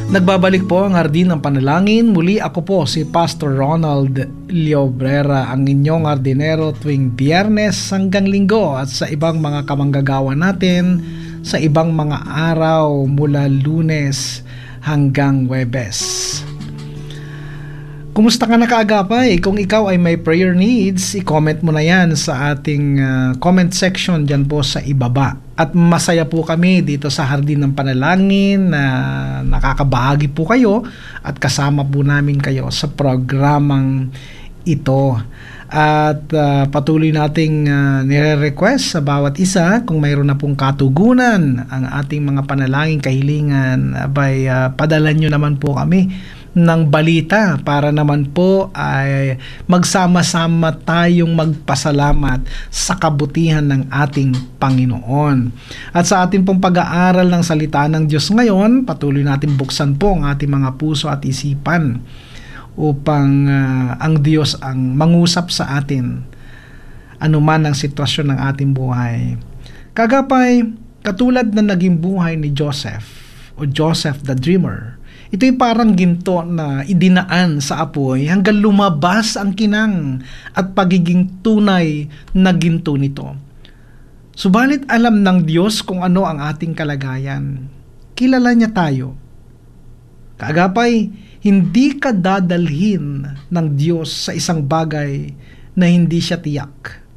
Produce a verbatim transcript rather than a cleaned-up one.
Nagbabalik po ang Hardin ng Panalangin. Muli ako po si Pastor Ronald Liobrera, ang inyong hardinero tuwing Biyernes hanggang Linggo at sa ibang mga kamanggagawa natin sa ibang mga araw mula Lunes hanggang Huwebes. Kumusta ka na kaagapay? Kung ikaw ay may prayer needs, i-comment mo na yan sa ating uh, comment section dyan po sa ibaba. At masaya po kami dito sa Hardin ng Panalangin na nakakabahagi po kayo at kasama po namin kayo sa programang ito. At uh, patuloy nating uh, nire-request sa bawat isa kung mayroon na pong katugunan ang ating mga panalangin, kahilingan, abay uh, padala nyo naman po kami ng balita para naman po ay magsama-sama tayong magpasalamat sa kabutihan ng ating Panginoon. At sa ating pong pag-aaral ng salita ng Diyos ngayon, patuloy natin buksan po ang ating mga puso at isipan upang uh, ang Diyos ang mangusap sa atin anuman ang sitwasyon ng ating buhay. Kagapay, katulad na naging buhay ni Joseph o Joseph the Dreamer, ito'y parang ginto na idinaan sa apoy hanggang lumabas ang kinang at pagiging tunay na ginto nito. Subalit alam ng Diyos kung ano ang ating kalagayan. Kilala niya tayo. Kaagapay, hindi ka dadalhin ng Diyos sa isang bagay na hindi siya tiyak.